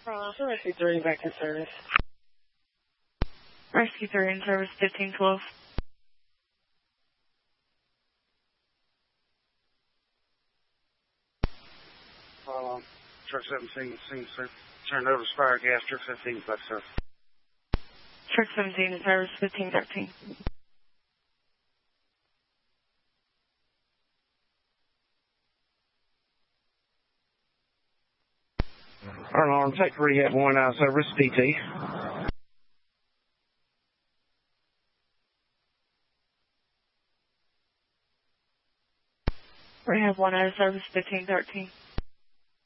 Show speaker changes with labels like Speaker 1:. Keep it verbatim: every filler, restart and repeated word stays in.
Speaker 1: Uh, so Rescue three back in service.
Speaker 2: Rescue three in service, fifteen twelve.
Speaker 3: Um, truck seventeen, scene turned over to fire gas, truck seventeen back to service.
Speaker 2: Truck seventeen in service, fifteen thirteen.
Speaker 3: Alarm, take rehab one out of service, P T.
Speaker 2: Rehab one out of service, fifteen thirteen.